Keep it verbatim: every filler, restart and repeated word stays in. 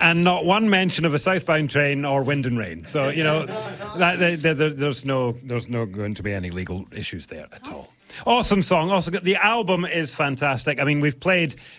and not one mention of a southbound train or wind and rain. So, you know, that, there, there, there's no there's no going to be any legal issues there at all. Awesome song. Also, the album is fantastic. I mean, we've played